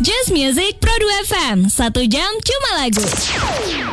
Just Music Pro 2 FM, 1 jam cuma lagu.